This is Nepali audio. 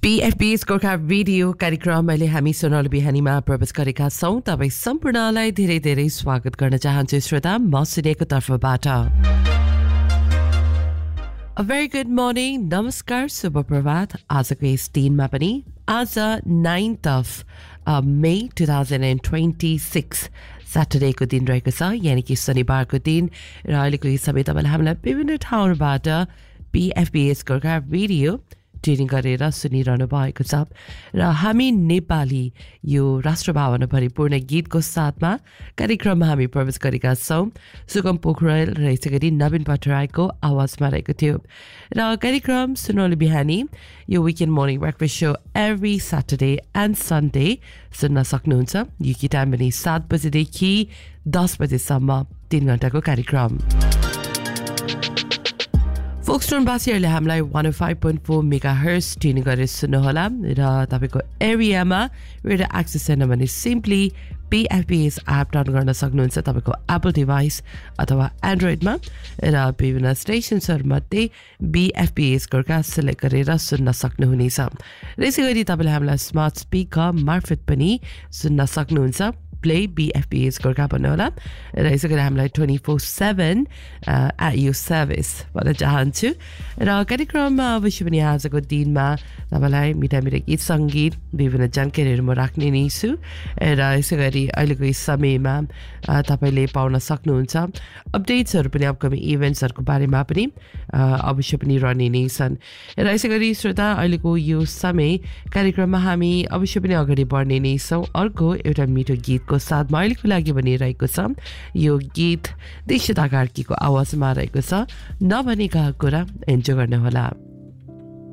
PFB's गोर्खा रेडियो कार्यक्रम अहिले हामी सोनाली बिहानीमा प्रवेश गरेका छौं। तपाईं सम्पूर्णलाई धेरै धेरै स्वागत गर्न चाहन्छु श्रोता म सुनेको तर्फबाट। A very good morning, नमस्कार, शुभ प्रभात। आजको यस दिनमा पनि आज 9th of May 2026 सैटरडेको दिन रहेको छ, यानी कि शनिबारको दिन र अहिलेको यो समय तपाईले हामीलाई विभिन्न ठाउँबाट PFB's गोर्खा रेडियो ट्युनिङ गरेर सुनिरहनु भएको छ र हामी नेपाली यो राष्ट्रभावना परिपूर्ण गीतको साथमा कार्यक्रममा हामी प्रवेश गरेका छौं। सुगम पोखरेल र यसै गरी नवीन भट्टराईको आवाजमा रहेको थियो र कार्यक्रम सुनौली बिहानी यो weekend morning breakfast so every Saturday and Sunday सुन्न सक्नुहुन्छ। यो कि टाइम पनि 7 बजेदेखि 10 बजेसम्म 3 घण्टाको कार्यक्रम। फोक्सटोनवासीहरूले हामीलाई 105.4 मेगाहर्ज ट्युन गरेर सुन्नुहोला र तपाईको एरियामा रेडियो एक्सेस छैन भने सिम्पली PFB's एप डाउनलोड गर्न सक्नुहुन्छ तपाईको एप्पल डिभाइस अथवा एन्ड्रोइडमा र विभिन्न स्टेशन्सहरूमध्ये BFB's गोर्खा सिलेक्ट गरेर सुन्न सक्नुहुनेछ र यसै गरी तपाईले हामीलाई स्मार्ट स्पिकर मार्फत पनि सुन्न सक्नुहुन्छ। प्ले BFB's गोर्खा भन्नुहोला र यसै गरी हामीलाई 24/7 at your service भन्न चाहन्छु र कार्यक्रममा अवश्य पनि आजको दिनमा तपाईलाई मिठा मिठा गीत सङ्गीत विभिन्न जानकारीहरू म राख्ने नै छु र यसै गरी अहिलेको यस समयमा तपाईले पाउन सक्नुहुन्छ अपडेट्सहरू पनि अपकमिङ इभेन्ट्सहरूको बारेमा पनि अवश्य पनि रहने नै छन् र यसै गरी श्रोता अहिलेको यो समय कार्यक्रममा हामी अवश्य पनि अगाडि बढ्ने नै छौँ। अर्को एउटा मिठो गीतको साथमा अहिलेको लागि बनिरहेको छ यो गीत दिक्षिता कार्कीको आवाजमा रहेको छ नभनेका कुरा इन्जोय गर्नुहोला।